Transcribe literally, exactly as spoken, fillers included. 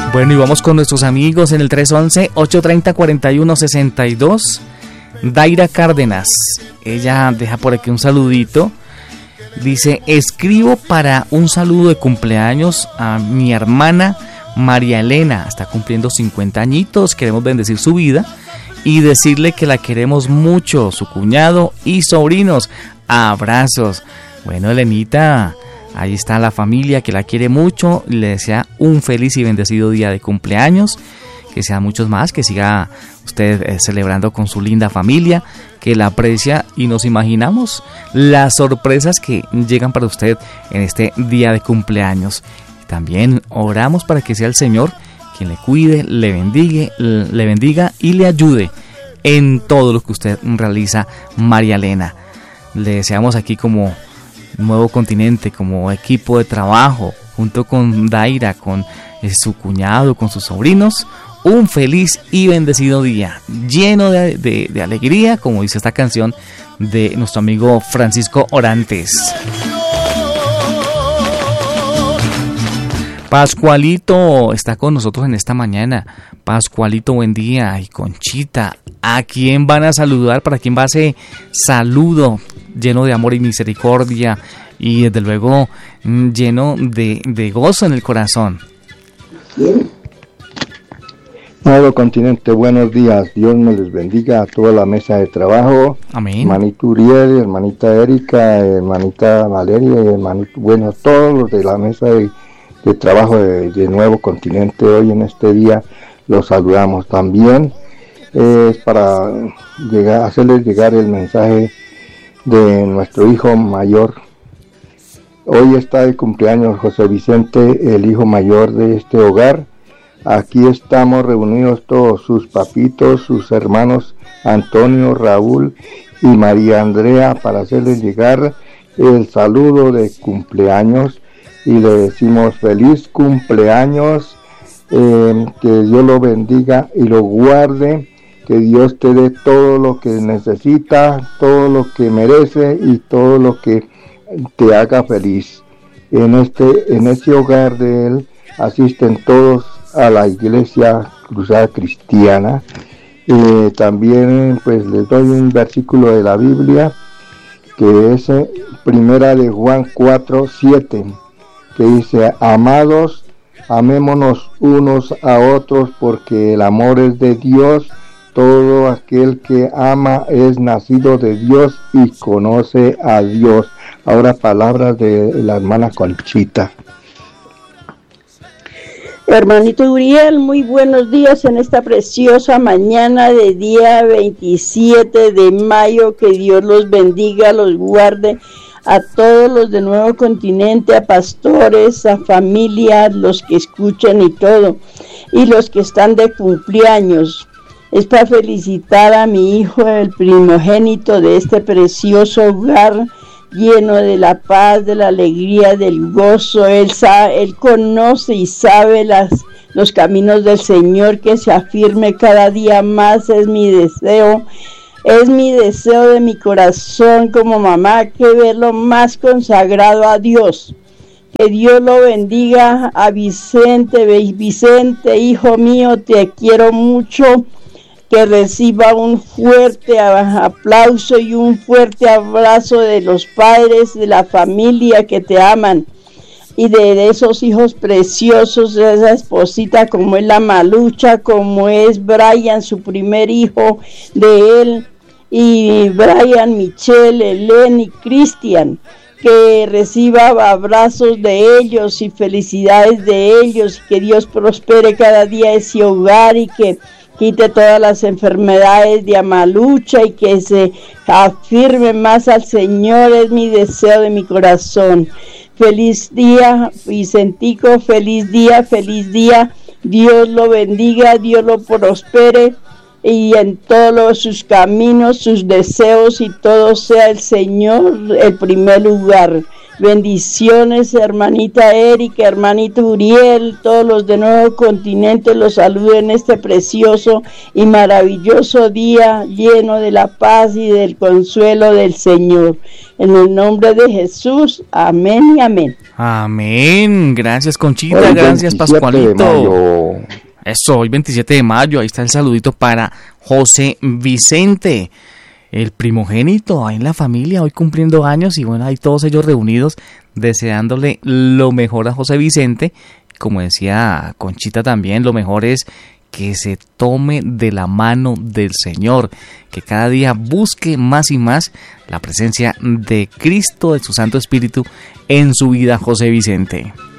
Bueno, y vamos con nuestros amigos en el tres once, ocho treinta, cuarenta y uno sesenta y dos. Daira Cárdenas, ella deja por aquí un saludito. Dice, escribo para un saludo de cumpleaños a mi hermana María Elena. Está cumpliendo cincuenta añitos, queremos bendecir su vida y decirle que la queremos mucho, su cuñado y sobrinos. Abrazos. Bueno, Elenita, ahí está la familia que la quiere mucho, le desea un feliz y bendecido día de cumpleaños, que sean muchos más, que siga usted eh, celebrando con su linda familia, que la aprecia, y nos imaginamos las sorpresas que llegan para usted en este día de cumpleaños. También oramos para que sea el Señor quien le cuide, le bendiga, le bendiga y le ayude en todo lo que usted realiza, María Elena. Le deseamos aquí como Nuevo Continente, como equipo de trabajo, junto con Daira, con eh, su cuñado, con sus sobrinos, un feliz y bendecido día, lleno de, de, de alegría, como dice esta canción de nuestro amigo Francisco Orantes. Pascualito está con nosotros en esta mañana. Pascualito, buen día. Y Conchita, ¿a quién van a saludar? ¿Para quién va ese saludo lleno de amor y misericordia? Y desde luego lleno de, de gozo en el corazón. Nuevo Continente, buenos días. Dios me les bendiga a toda la mesa de trabajo. Amén. Hermanito Uriel, hermanita Erika, hermanita Valeria, hermanito, bueno, todos los de la mesa de, de trabajo de, de Nuevo Continente, hoy en este día los saludamos. También eh, es para llegar, hacerles llegar el mensaje de nuestro hijo mayor. Hoy está de cumpleaños José Vicente, el hijo mayor de este hogar. Aquí estamos reunidos todos sus papitos, sus hermanos Antonio, Raúl y María Andrea para hacerles llegar el saludo de cumpleaños y le decimos feliz cumpleaños, eh, que Dios lo bendiga y lo guarde, que Dios te dé todo lo que necesita, todo lo que merece y todo lo que te haga feliz. En este, en este hogar de él asisten todos a la Iglesia Cruzada Cristiana. Eh, también pues les doy un versículo de la Biblia que es eh, primera de Juan cuatro siete, que dice: amados, amémonos unos a otros, porque el amor es de Dios. Todo aquel que ama es nacido de Dios y conoce a Dios. Ahora palabras de la hermana Conchita. Hermanito Uriel, muy buenos días en esta preciosa mañana de día veintisiete de mayo. Que Dios los bendiga, los guarde a todos los de Nuevo Continente, a pastores, a familias, los que escuchan y todo, y los que están de cumpleaños. Es para felicitar a mi hijo, el primogénito de este precioso hogar, lleno de la paz, de la alegría, del gozo. Él sabe, él conoce y sabe las, los caminos del Señor, que se afirme cada día más. Es mi deseo, es mi deseo de mi corazón como mamá, que verlo más consagrado a Dios. Que Dios lo bendiga a Vicente. Vicente, hijo mío, te quiero mucho. Que reciba un fuerte aplauso y un fuerte abrazo de los padres, de la familia que te aman, y de, de esos hijos preciosos, de esa esposita como es la Malucha, como es Brian, su primer hijo de él, y Brian, Michelle, Helen y Cristian. Que reciba abrazos de ellos y felicidades de ellos, que Dios prospere cada día ese hogar y que quite todas las enfermedades de Amalucha y que se afirme más al Señor. Es mi deseo de mi corazón. Feliz día, Vicentico, feliz día, feliz día. Dios lo bendiga, Dios lo prospere y en todos sus caminos, sus deseos, y todo sea el Señor el primer lugar. Bendiciones, hermanita Erika, hermanito Uriel, todos los de Nuevo Continente los saludo en este precioso y maravilloso día lleno de la paz y del consuelo del Señor. En el nombre de Jesús, amén y amén. Amén. Gracias, Conchita, hoy gracias, Pascualito. Eso, hoy veintisiete de mayo, ahí está el saludito para José Vicente, el primogénito, ahí en la familia, hoy cumpliendo años, y bueno, ahí todos ellos reunidos, deseándole lo mejor a José Vicente. Como decía Conchita también, lo mejor es que se tome de la mano del Señor, que cada día busque más y más la presencia de Cristo, de su Santo Espíritu en su vida, José Vicente.